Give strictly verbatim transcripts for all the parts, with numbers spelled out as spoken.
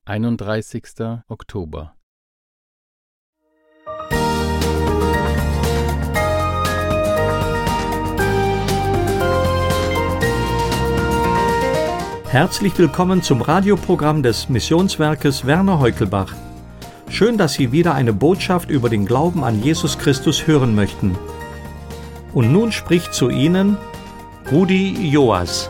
einunddreißigster Oktober. Herzlich willkommen zum Radioprogramm des Missionswerkes Werner Heukelbach. Schön, dass Sie wieder eine Botschaft über den Glauben an Jesus Christus hören möchten. Und nun spricht zu Ihnen Rudi Joas.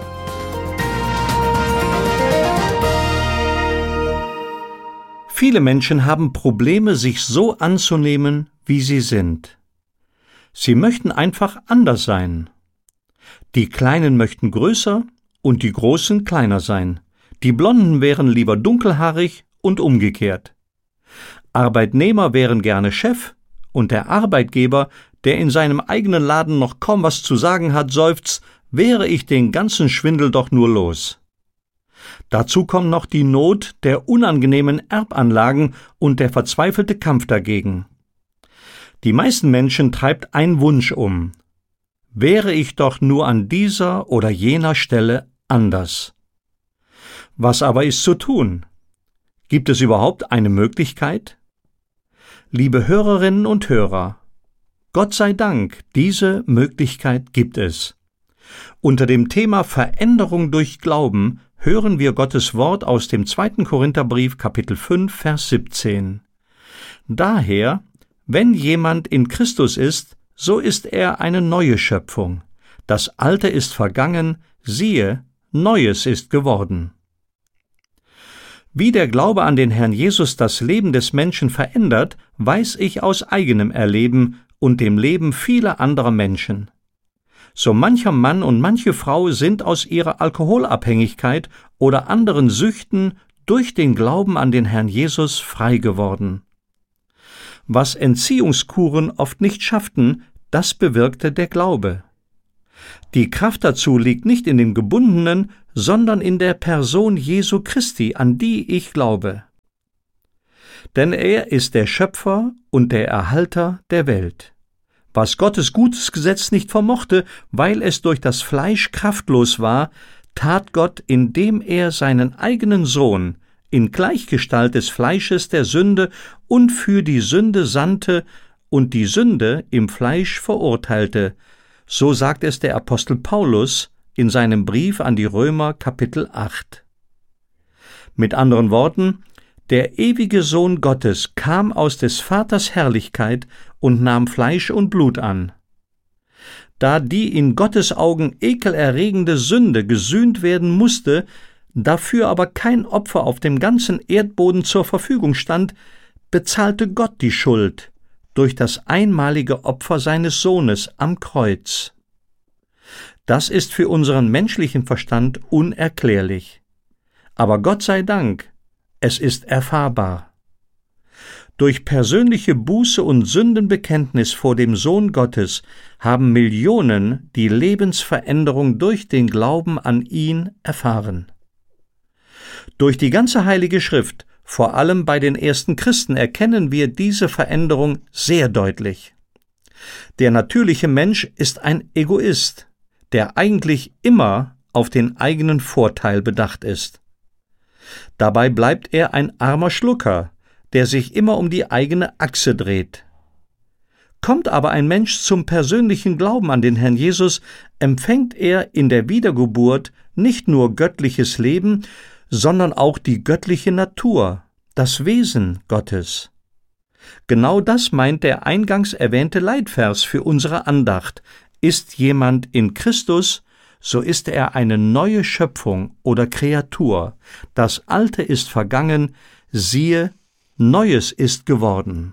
Viele Menschen haben Probleme, sich so anzunehmen, wie sie sind. Sie möchten einfach anders sein. Die Kleinen möchten größer und die Großen kleiner sein. Die Blonden wären lieber dunkelhaarig und umgekehrt. Arbeitnehmer wären gerne Chef und der Arbeitgeber, der in seinem eigenen Laden noch kaum was zu sagen hat, seufzt, wäre ich den ganzen Schwindel doch nur los. Dazu kommt noch die Not der unangenehmen Erbanlagen und der verzweifelte Kampf dagegen. Die meisten Menschen treibt ein Wunsch um. Wäre ich doch nur an dieser oder jener Stelle anders. Was aber ist zu tun? Gibt es überhaupt eine Möglichkeit? Liebe Hörerinnen und Hörer, Gott sei Dank, diese Möglichkeit gibt es. Unter dem Thema Veränderung durch Glauben hören wir Gottes Wort aus dem zweiten Korintherbrief, Kapitel fünf, Vers siebzehn. Daher, wenn jemand in Christus ist, so ist er eine neue Schöpfung. Das Alte ist vergangen, siehe, Neues ist geworden. Wie der Glaube an den Herrn Jesus das Leben des Menschen verändert, weiß ich aus eigenem Erleben und dem Leben vieler anderer Menschen. So mancher Mann und manche Frau sind aus ihrer Alkoholabhängigkeit oder anderen Süchten durch den Glauben an den Herrn Jesus frei geworden. Was Entziehungskuren oft nicht schafften, das bewirkte der Glaube. Die Kraft dazu liegt nicht in dem Gebundenen, sondern in der Person Jesu Christi, an die ich glaube. Denn er ist der Schöpfer und der Erhalter der Welt. Was Gottes gutes Gesetz nicht vermochte, weil es durch das Fleisch kraftlos war, tat Gott, indem er seinen eigenen Sohn in Gleichgestalt des Fleisches der Sünde und für die Sünde sandte und die Sünde im Fleisch verurteilte. So sagt es der Apostel Paulus in seinem Brief an die Römer, Kapitel acht. Mit anderen Worten, der ewige Sohn Gottes kam aus des Vaters Herrlichkeit und nahm Fleisch und Blut an. Da die in Gottes Augen ekelerregende Sünde gesühnt werden musste, dafür aber kein Opfer auf dem ganzen Erdboden zur Verfügung stand, bezahlte Gott die Schuld durch das einmalige Opfer seines Sohnes am Kreuz. Das ist für unseren menschlichen Verstand unerklärlich. Aber Gott sei Dank, es ist erfahrbar. Durch persönliche Buße und Sündenbekenntnis vor dem Sohn Gottes haben Millionen die Lebensveränderung durch den Glauben an ihn erfahren. Durch die ganze Heilige Schrift, vor allem bei den ersten Christen, erkennen wir diese Veränderung sehr deutlich. Der natürliche Mensch ist ein Egoist, der eigentlich immer auf den eigenen Vorteil bedacht ist. Dabei bleibt er ein armer Schlucker, der sich immer um die eigene Achse dreht. Kommt aber ein Mensch zum persönlichen Glauben an den Herrn Jesus, empfängt er in der Wiedergeburt nicht nur göttliches Leben, sondern auch die göttliche Natur, das Wesen Gottes. Genau das meint der eingangs erwähnte Leitvers für unsere Andacht. Ist jemand in Christus, so ist er eine neue Schöpfung oder Kreatur. Das Alte ist vergangen, siehe, Neues ist geworden.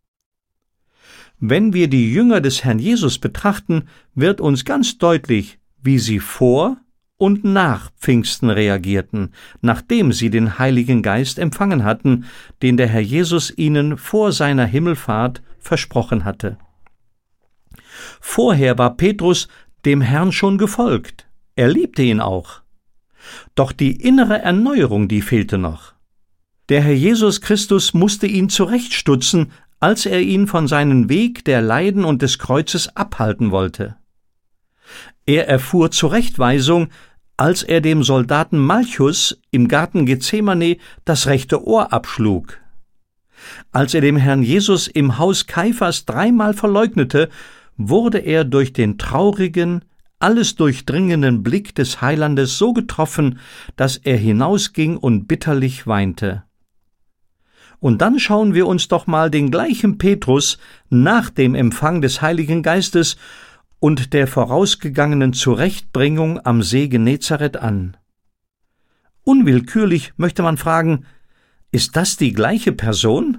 Wenn wir die Jünger des Herrn Jesus betrachten, wird uns ganz deutlich, wie sie vor und nach Pfingsten reagierten, nachdem sie den Heiligen Geist empfangen hatten, den der Herr Jesus ihnen vor seiner Himmelfahrt versprochen hatte. Vorher war Petrus dem Herrn schon gefolgt. Er liebte ihn auch. Doch die innere Erneuerung, die fehlte noch. Der Herr Jesus Christus musste ihn zurechtstutzen, als er ihn von seinem Weg der Leiden und des Kreuzes abhalten wollte. Er erfuhr Zurechtweisung, als er dem Soldaten Malchus im Garten Gethsemane das rechte Ohr abschlug, als er dem Herrn Jesus im Haus Kaiphas dreimal verleugnete, wurde er durch den traurigen, alles durchdringenden Blick des Heilandes so getroffen, dass er hinausging und bitterlich weinte. Und dann schauen wir uns doch mal den gleichen Petrus nach dem Empfang des Heiligen Geistes und der vorausgegangenen Zurechtbringung am See Genezareth an. Unwillkürlich möchte man fragen, ist das die gleiche Person?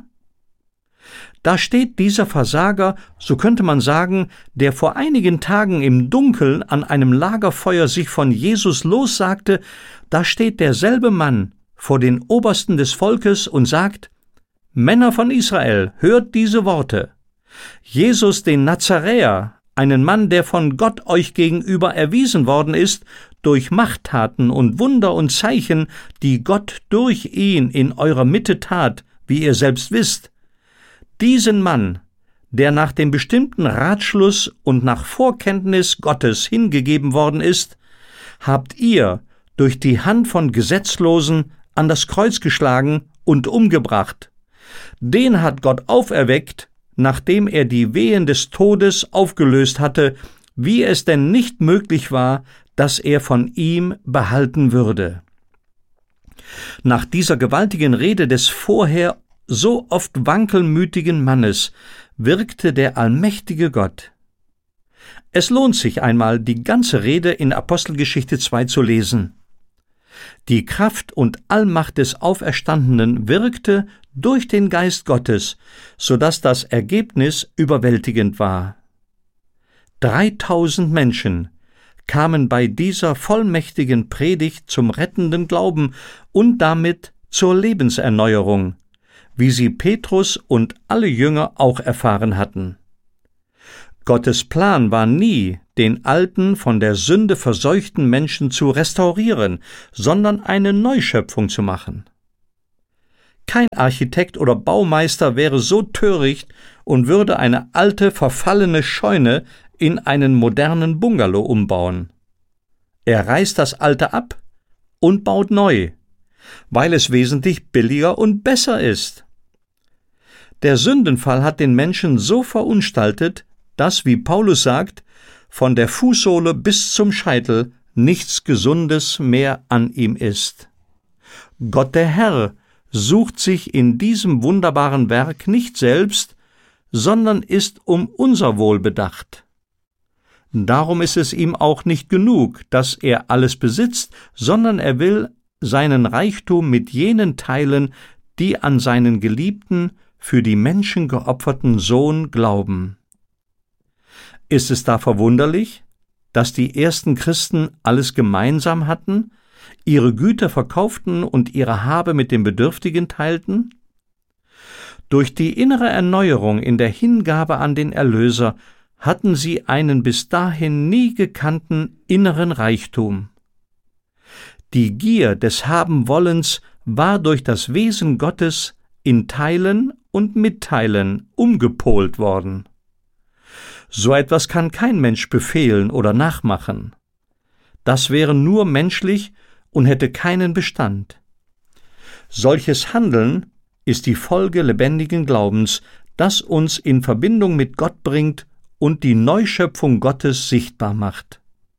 Da steht dieser Versager, so könnte man sagen, der vor einigen Tagen im Dunkeln an einem Lagerfeuer sich von Jesus lossagte, da steht derselbe Mann vor den Obersten des Volkes und sagt: Männer von Israel, hört diese Worte. Jesus den Nazaräer, einen Mann, der von Gott euch gegenüber erwiesen worden ist, durch Machttaten und Wunder und Zeichen, die Gott durch ihn in eurer Mitte tat, wie ihr selbst wisst. Diesen Mann, der nach dem bestimmten Ratschluss und nach Vorkenntnis Gottes hingegeben worden ist, habt ihr durch die Hand von Gesetzlosen an das Kreuz geschlagen und umgebracht. Den hat Gott auferweckt, nachdem er die Wehen des Todes aufgelöst hatte, wie es denn nicht möglich war, dass er von ihm behalten würde. Nach dieser gewaltigen Rede des vorher so oft wankelmütigen Mannes wirkte der allmächtige Gott. Es lohnt sich einmal, die ganze Rede in Apostelgeschichte zwei zu lesen. Die Kraft und Allmacht des Auferstandenen wirkte durch den Geist Gottes, so dass das Ergebnis überwältigend war. Dreitausend Menschen kamen bei dieser vollmächtigen Predigt zum rettenden Glauben und damit zur Lebenserneuerung, wie sie Petrus und alle Jünger auch erfahren hatten. Gottes Plan war nie, den alten, von der Sünde verseuchten Menschen zu restaurieren, sondern eine Neuschöpfung zu machen. Kein Architekt oder Baumeister wäre so töricht und würde eine alte, verfallene Scheune in einen modernen Bungalow umbauen. Er reißt das Alte ab und baut neu, weil es wesentlich billiger und besser ist. Der Sündenfall hat den Menschen so verunstaltet, dass, wie Paulus sagt, von der Fußsohle bis zum Scheitel nichts Gesundes mehr an ihm ist. Gott der Herr sucht sich in diesem wunderbaren Werk nicht selbst, sondern ist um unser Wohl bedacht. Darum ist es ihm auch nicht genug, dass er alles besitzt, sondern er will seinen Reichtum mit jenen teilen, die an seinen geliebten, für die Menschen geopferten Sohn glauben. Ist es da verwunderlich, dass die ersten Christen alles gemeinsam hatten, ihre Güter verkauften und ihre Habe mit den Bedürftigen teilten? Durch die innere Erneuerung in der Hingabe an den Erlöser hatten sie einen bis dahin nie gekannten inneren Reichtum. Die Gier des Habenwollens war durch das Wesen Gottes in Teilen und Mitteilen umgepolt worden. So etwas kann kein Mensch befehlen oder nachmachen. Das wäre nur menschlich und hätte keinen Bestand. Solches Handeln ist die Folge lebendigen Glaubens, das uns in Verbindung mit Gott bringt und die Neuschöpfung Gottes sichtbar macht.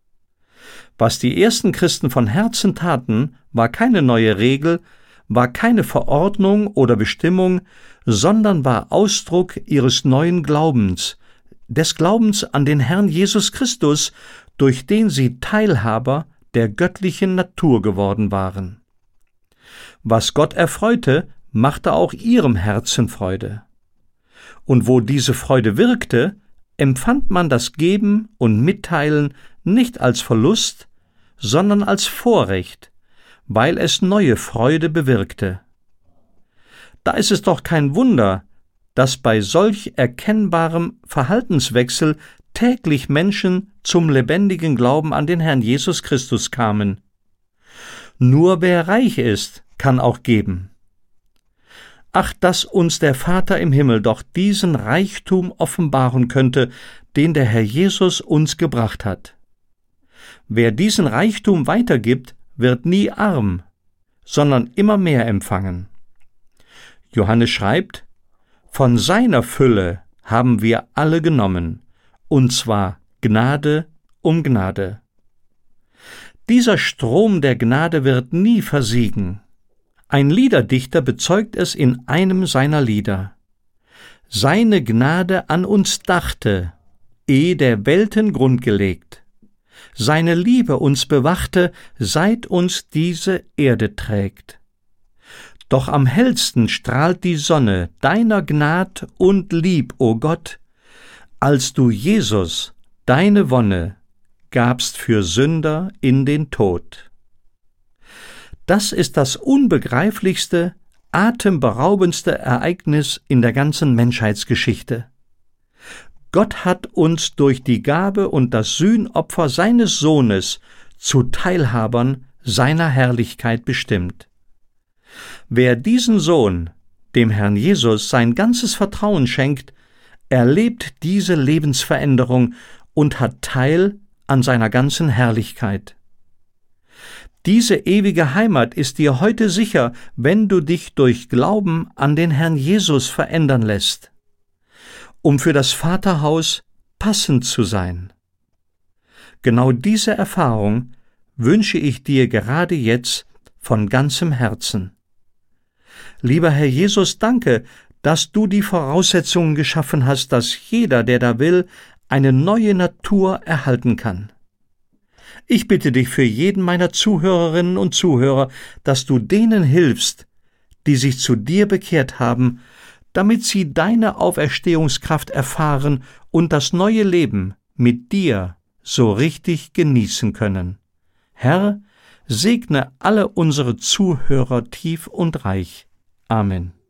Was die ersten Christen von Herzen taten, war keine neue Regel, war keine Verordnung oder Bestimmung, sondern war Ausdruck ihres neuen Glaubens, des Glaubens an den Herrn Jesus Christus, durch den sie Teilhaber der göttlichen Natur geworden waren. Was Gott erfreute, machte auch ihrem Herzen Freude. Und wo diese Freude wirkte, empfand man das Geben und Mitteilen nicht als Verlust, sondern als Vorrecht, weil es neue Freude bewirkte. Da ist es doch kein Wunder, dass bei solch erkennbarem Verhaltenswechsel täglich Menschen zum lebendigen Glauben an den Herrn Jesus Christus kamen. Nur wer reich ist, kann auch geben. Ach, dass uns der Vater im Himmel doch diesen Reichtum offenbaren könnte, den der Herr Jesus uns gebracht hat. Wer diesen Reichtum weitergibt, wird nie arm, sondern immer mehr empfangen. Johannes schreibt: Von seiner Fülle haben wir alle genommen, und zwar Gnade um Gnade. Dieser Strom der Gnade wird nie versiegen. Ein Liederdichter bezeugt es in einem seiner Lieder: Seine Gnade an uns dachte, ehe der Welten Grund gelegt. Seine Liebe uns bewachte, seit uns diese Erde trägt. Doch am hellsten strahlt die Sonne deiner Gnad und Lieb, o Gott, als du Jesus, deine Wonne, gabst für Sünder in den Tod. Das ist das unbegreiflichste, atemberaubendste Ereignis in der ganzen Menschheitsgeschichte. Gott hat uns durch die Gabe und das Sühnopfer seines Sohnes zu Teilhabern seiner Herrlichkeit bestimmt. Wer diesen Sohn, dem Herrn Jesus, sein ganzes Vertrauen schenkt, erlebt diese Lebensveränderung und hat Teil an seiner ganzen Herrlichkeit. Diese ewige Heimat ist dir heute sicher, wenn du dich durch Glauben an den Herrn Jesus verändern lässt, um für das Vaterhaus passend zu sein. Genau diese Erfahrung wünsche ich dir gerade jetzt von ganzem Herzen. Lieber Herr Jesus, danke, dass du die Voraussetzungen geschaffen hast, dass jeder, der da will, eine neue Natur erhalten kann. Ich bitte dich für jeden meiner Zuhörerinnen und Zuhörer, dass du denen hilfst, die sich zu dir bekehrt haben, damit sie deine Auferstehungskraft erfahren und das neue Leben mit dir so richtig genießen können. Herr, segne alle unsere Zuhörer tief und reich. Amen.